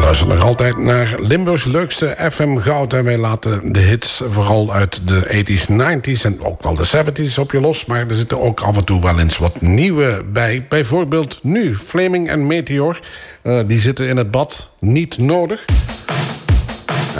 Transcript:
luistert nog altijd naar Limburgs leukste FM Goud. En wij laten de hits vooral uit de 80s, 90s en ook wel de 70s op je los. Maar er zitten ook af en toe wel eens wat nieuwe bij. Bijvoorbeeld nu, Flaming en Meteor. Die zitten in het bad, niet nodig.